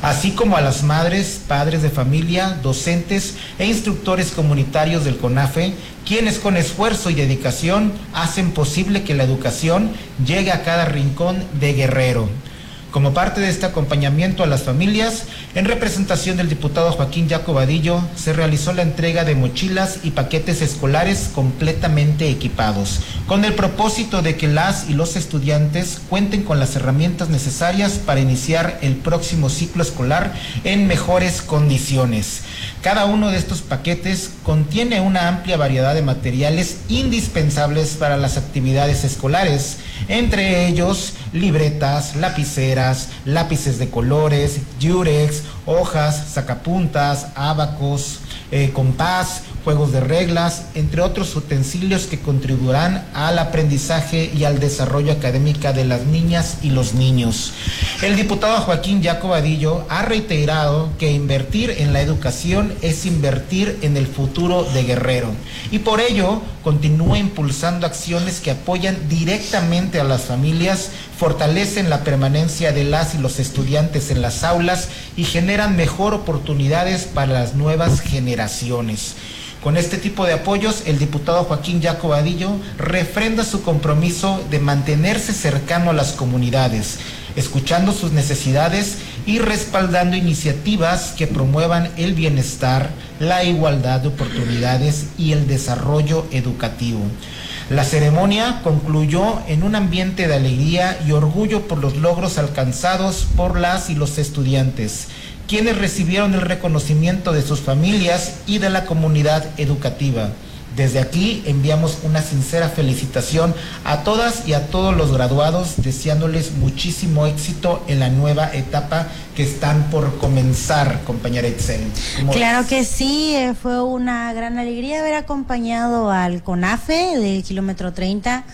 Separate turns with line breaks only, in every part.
así como a las madres, padres de familia, docentes e instructores comunitarios del CONAFE, quienes con esfuerzo y dedicación hacen posible que la educación llegue a cada rincón de Guerrero. Como parte de este acompañamiento a las familias, en representación del diputado Joaquín Jaco Vadillo, se realizó la entrega de mochilas y paquetes escolares completamente equipados, con el propósito de que las y los estudiantes cuenten con las herramientas necesarias para iniciar el próximo ciclo escolar en mejores condiciones. Cada uno de estos paquetes contiene una amplia variedad de materiales indispensables para las actividades escolares, entre ellos libretas, lapiceras, lápices de colores, yurex, hojas, sacapuntas, abacos, compás, juegos de reglas, entre otros utensilios que contribuirán al aprendizaje y al desarrollo académico de las niñas y los niños. El diputado Joaquín Jaco Vadillo ha reiterado que invertir en la educación es invertir en el futuro de Guerrero y por ello continúa impulsando acciones que apoyan directamente a las familias, fortalecen la permanencia de las y los estudiantes en las aulas y generan mejor oportunidades para las nuevas generaciones. Con este tipo de apoyos, el diputado Joaquín Jaco Vadillo refrenda su compromiso de mantenerse cercano a las comunidades, escuchando sus necesidades y respaldando iniciativas que promuevan el bienestar, la igualdad de oportunidades y el desarrollo educativo. La ceremonia concluyó en un ambiente de alegría y orgullo por los logros alcanzados por las y los estudiantes, quienes recibieron el reconocimiento de sus familias y de la comunidad educativa. Desde aquí enviamos una sincera felicitación a todas y a todos los graduados, deseándoles muchísimo éxito en la nueva etapa que están por comenzar, compañera Itzel.
Claro que sí, fue una gran alegría haber acompañado al CONAFE del kilómetro 30.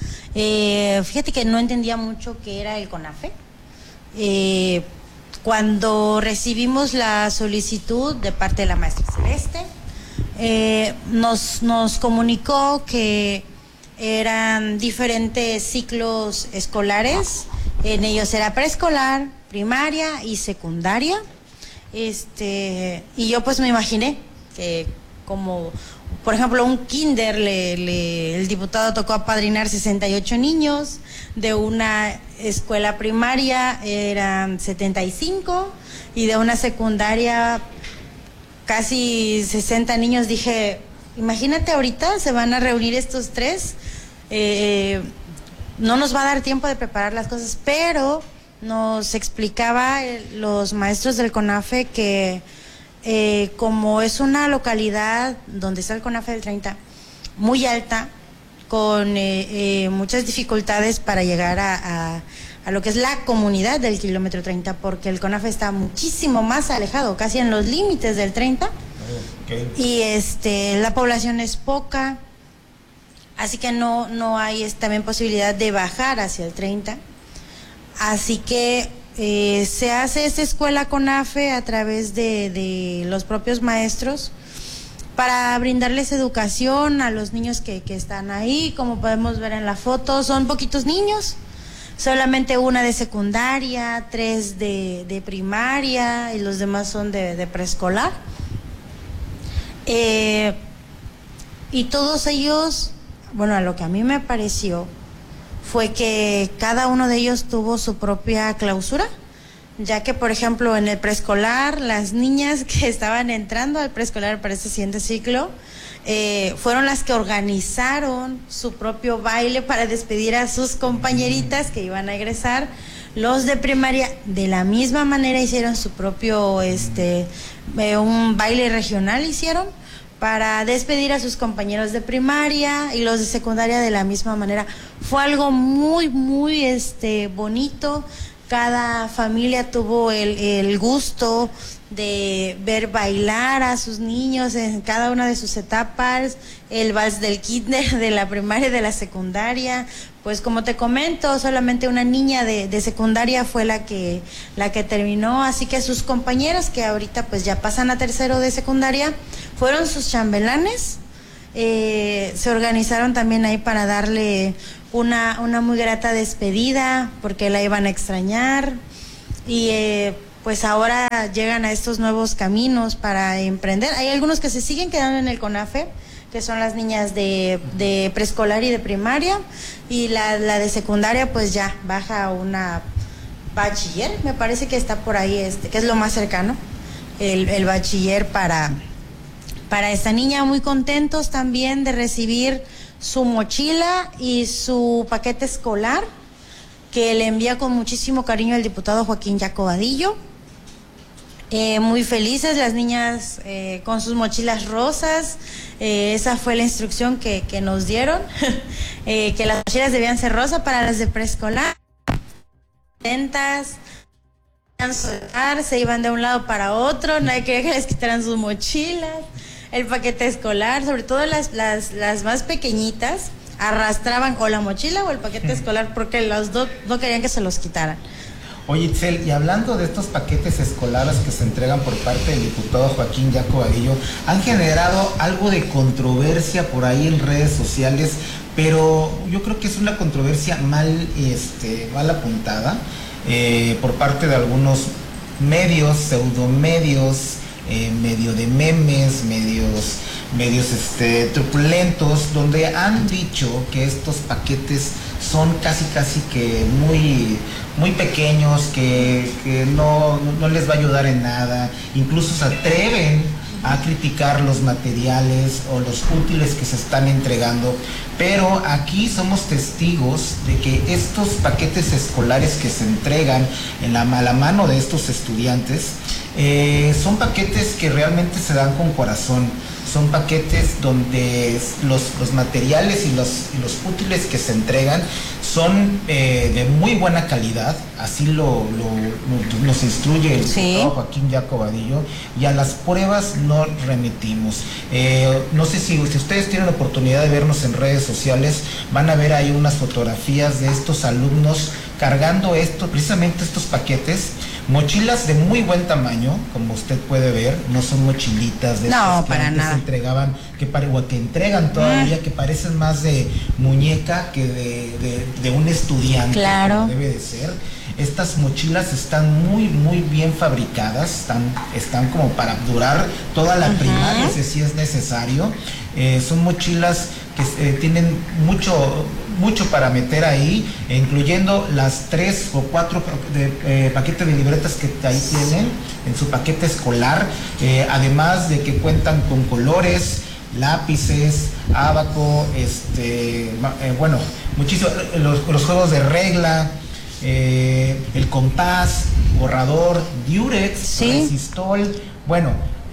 Fíjate que no entendía mucho qué era el CONAFE. Cuando recibimos la solicitud de parte de la maestra Celeste, nos comunicó que eran diferentes ciclos escolares, en ellos era preescolar, primaria y secundaria, y yo pues me imaginé que como por ejemplo un kinder, el diputado tocó apadrinar 68 niños, de una escuela primaria eran 75 y de una secundaria casi 60 niños. Dije, imagínate ahorita se van a reunir estos tres, no nos va a dar tiempo de preparar las cosas, pero nos explicaba los maestros del CONAFE que como es una localidad donde está el CONAFE del 30 muy alta, con muchas dificultades para llegar a lo que es la comunidad del kilómetro 30, porque el CONAFE está muchísimo más alejado, casi en los límites del 30, y la población es poca, así que no hay también posibilidad de bajar hacia el 30, así que se hace esta escuela CONAFE a través de los propios maestros para brindarles educación a los niños que están ahí. Como podemos ver en la foto, son poquitos niños, solamente una de secundaria, 3 de primaria y los demás son de preescolar. Y todos ellos, bueno, a lo que a mí me pareció fue que cada uno de ellos tuvo su propia clausura, ya que, por ejemplo, en el preescolar, las niñas que estaban entrando al preescolar para este siguiente ciclo, fueron las que organizaron su propio baile para despedir a sus compañeritas que iban a egresar. Los de primaria, de la misma manera, hicieron su propio, un baile regional hicieron para despedir a sus compañeros de primaria, y los de secundaria de la misma manera. Fue algo muy, muy bonito. Cada familia tuvo el gusto de ver bailar a sus niños en cada una de sus etapas, el vals del kinder, de la primaria y de la secundaria. Pues como te comento, solamente una niña de secundaria fue la que terminó, así que sus compañeros, que ahorita pues ya pasan a tercero de secundaria, fueron sus chambelanes. Se organizaron también ahí para darle una muy grata despedida, porque la iban a extrañar, y pues ahora llegan a estos nuevos caminos para emprender. Hay algunos que se siguen quedando en el CONAFE, que son las niñas de preescolar y de primaria, y la de secundaria pues ya baja a una bachiller, me parece que está por ahí, que es lo más cercano, el bachiller para esta niña. Muy contentos también de recibir su mochila y su paquete escolar, que le envía con muchísimo cariño el diputado Joaquín Yaco Vadillo. Muy felices las niñas con sus mochilas rosas. Esa fue la instrucción que nos dieron, que las mochilas debían ser rosas para las de preescolar. Contentas, se iban de un lado para otro, nadie quería que les quitaran sus mochilas, el paquete escolar, sobre todo las más pequeñitas arrastraban o la mochila o el paquete escolar, porque los dos no querían que se los quitaran.
Oye, Itzel, y hablando de estos paquetes escolares que se entregan por parte del diputado Joaquín Yaco Vadillo, han generado algo de controversia por ahí en redes sociales, pero yo creo que es una controversia mal apuntada por parte de algunos medios, pseudomedios, medio de memes, medios truculentos, donde han dicho que estos paquetes son casi que muy pequeños, que no les va a ayudar en nada. Incluso se atreven a criticar los materiales o los útiles que se están entregando, pero aquí somos testigos de que estos paquetes escolares que se entregan a la mano de estos estudiantes son paquetes que realmente se dan con corazón. Son paquetes donde los materiales y los útiles que se entregan son de muy buena calidad, así nos instruye el diputado Joaquín Yaco Vadillo, y a las pruebas no remitimos. No sé si ustedes tienen la oportunidad de vernos en redes sociales, van a ver ahí unas fotografías de estos alumnos cargando precisamente estos paquetes. Mochilas de muy buen tamaño, como usted puede ver, no son mochilitas de
no,
estas que antes se entregaban, o que entregan todavía, que parecen más de muñeca que de un estudiante,
claro,
como debe de ser. Estas mochilas están muy bien fabricadas, están como para durar toda la primaria, si es necesario. Son mochilas que tienen mucho para meter ahí, incluyendo las 3 o 4 paquetes de libretas que ahí tienen en su paquete escolar, además de que cuentan con colores, lápices, ábaco, muchísimo, los juegos de regla, el compás, borrador, diurex, resistol. Bueno,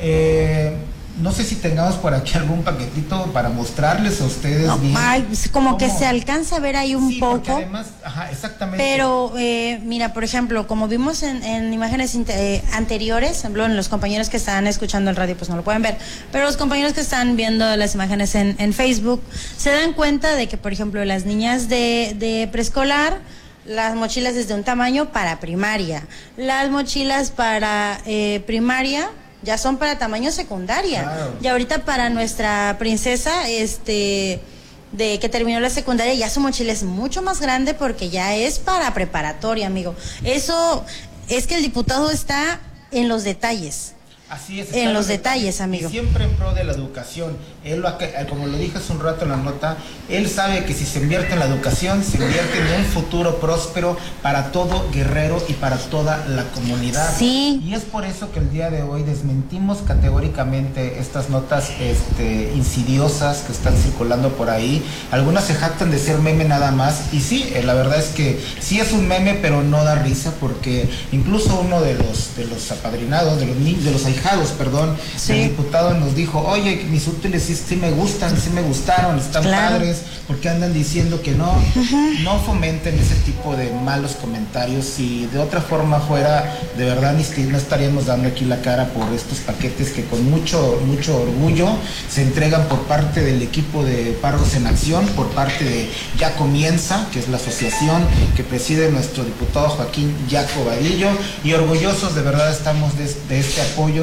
no sé si tengamos por aquí algún paquetito para mostrarles a ustedes bien.
Como que se alcanza a ver ahí un poco.
Además, exactamente.
Pero, mira, por ejemplo, como vimos en imágenes anteriores, por ejemplo, los compañeros que están escuchando el radio pues no lo pueden ver, pero los compañeros que están viendo las imágenes en Facebook se dan cuenta de que, por ejemplo, las niñas de preescolar, las mochilas es de un tamaño para primaria, las mochilas para primaria ya son para tamaño secundaria. Claro. Y ahorita para nuestra princesa, de que terminó la secundaria, ya su mochila es mucho más grande porque ya es para preparatoria, amigo. Eso es que el diputado está en los detalles.
Así es,
en los detalles, amigo.
Y siempre en pro de la educación. Él, como lo dije hace un rato en la nota, él sabe que si se invierte en la educación, se invierte en un futuro próspero para todo Guerrero y para toda la comunidad.
Sí.
Y es por eso que el día de hoy desmentimos categóricamente estas notas insidiosas que están circulando por ahí. Algunas se jactan de ser meme nada más. Y sí, la verdad es que sí es un meme, pero no da risa, porque incluso uno de los apadrinados, de los niños, de los el diputado nos dijo: oye, mis útiles sí me gustan, sí me gustaron, están padres, porque andan diciendo que no fomenten ese tipo de malos comentarios. Si de otra forma fuera, de verdad no estaríamos dando aquí la cara por estos paquetes que con mucho orgullo se entregan por parte del equipo de Pardos en Acción, por parte de Ya Comienza, que es la asociación que preside nuestro diputado Joaquín Yaco Vadillo, y orgullosos de verdad estamos de este apoyo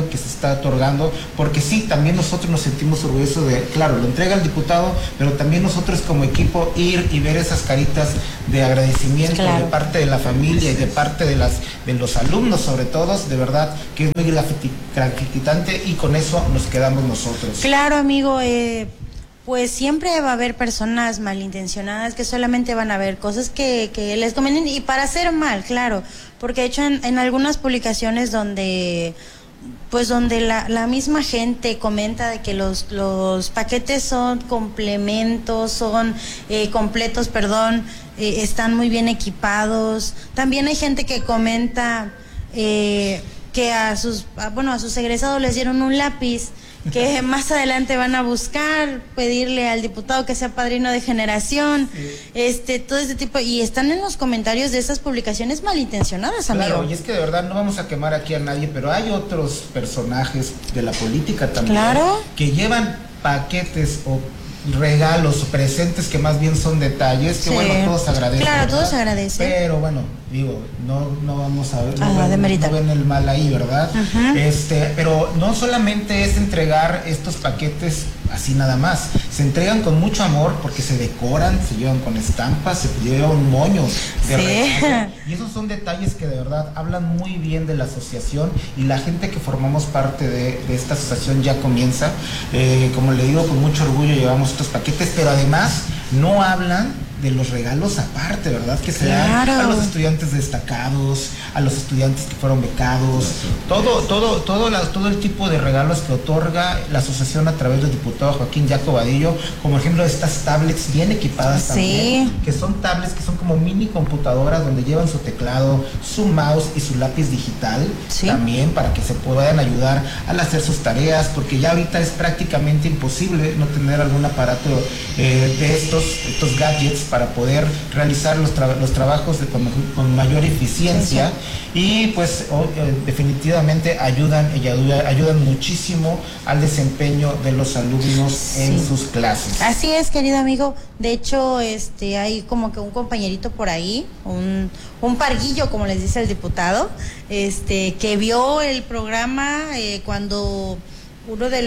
apoyo que se está otorgando, porque sí, también nosotros nos sentimos orgullosos de, claro, lo entrega el diputado, pero también nosotros como equipo ir y ver esas caritas de agradecimiento de parte de la familia y de parte de los alumnos, sobre todo, de verdad que es muy gratificante, y con eso nos quedamos nosotros.
Claro, amigo, pues siempre va a haber personas malintencionadas que solamente van a ver cosas que les convienen y para hacer mal, claro, porque de hecho en algunas publicaciones donde la misma gente comenta de que los paquetes son complementos, son completos, perdón, están muy bien equipados. También hay gente que comenta que a sus egresados les dieron un lápiz que más adelante van a buscar, pedirle al diputado que sea padrino de generación, todo este tipo, y están en los comentarios de esas publicaciones malintencionadas, amigo.
Claro, y es que de verdad no vamos a quemar aquí a nadie, pero hay otros personajes de la política también, que llevan paquetes o regalos o presentes que más bien son detalles, que bueno, todos agradecen.
Claro, ¿verdad? Todos agradecen.
Pero bueno, digo, no vamos a ver, no ven el mal ahí, ¿verdad? Pero no solamente es entregar estos paquetes así nada más, se entregan con mucho amor porque se decoran, se llevan con estampas, se llevan moños de regalo, y esos son detalles que de verdad hablan muy bien de la asociación, y la gente que formamos parte de esta asociación ya comienza, como le digo, con mucho orgullo llevamos estos paquetes, pero además no hablan de los regalos aparte, ¿verdad? Que se dan a los estudiantes destacados, a los estudiantes que fueron becados, todo el tipo de regalos que otorga la asociación a través del diputado Joaquín Jaco Vadillo, como ejemplo estas tablets bien equipadas también, que son tablets que son como mini computadoras donde llevan su teclado, su mouse y su lápiz digital, también para que se puedan ayudar al hacer sus tareas, porque ya ahorita es prácticamente imposible no tener algún aparato de estos gadgets para poder realizar los trabajos con mayor eficiencia, y pues definitivamente ayudan muchísimo al desempeño de los alumnos en sus clases.
Así es, querido amigo. De hecho, hay como que un compañerito por ahí, un parguillo, como les dice el diputado, que vio el programa cuando uno de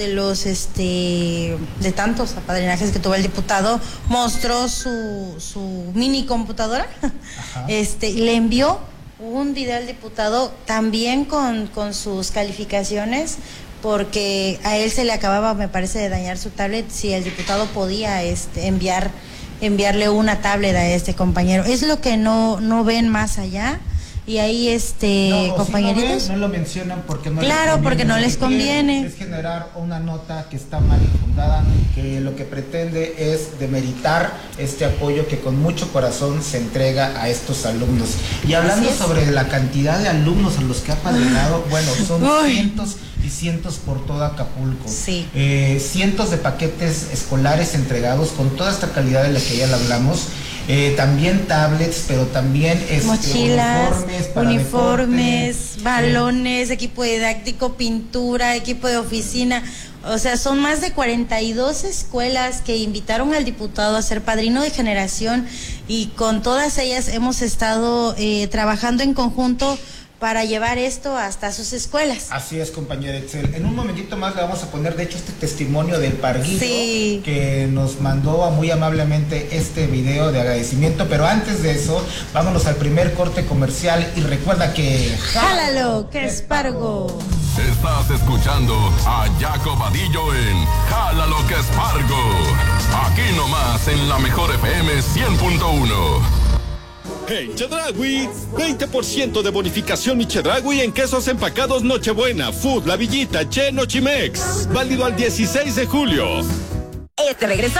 tantos apadrinajes que tuvo el diputado mostró su mini computadora. Y le envió un video al diputado también con sus calificaciones, porque a él se le acababa, me parece, de dañar su tablet, si el diputado podía enviarle una tablet a este compañero. Es lo que no ven más allá. Y ahí compañeritos
si no lo mencionan porque
no les conviene.
Es generar una nota que está mal infundada, que lo que pretende es demeritar este apoyo que con mucho corazón se entrega a estos alumnos. Y hablando sobre la cantidad de alumnos a los que ha apadrinado, bueno, son cientos y cientos por todo Acapulco. Cientos de paquetes escolares entregados con toda esta calidad de la que ya le hablamos. También tablets, pero también
mochilas, uniformes, balones, equipo didáctico, pintura, equipo de oficina. O sea, son más de 42 escuelas que invitaron al diputado a ser padrino de generación, y con todas ellas hemos estado trabajando en conjunto para llevar esto hasta sus escuelas.
Así es, compañera Itzel. En un momentito más le vamos a poner, de hecho, este testimonio del parguillo que nos mandó muy amablemente este video de agradecimiento, pero antes de eso, vámonos al primer corte comercial, y recuerda que...
¡Jálalo, que es Pargo!
Estás escuchando a Jaco Vadillo en Jálalo, que es Pargo. Aquí nomás en la Mejor FM 100.1.
Hey, Chedraui, 20% de bonificación y Chedraui en quesos empacados Nochebuena, Food, La Villita, Che, Nochimex. Válido al 16 de julio.
Regreso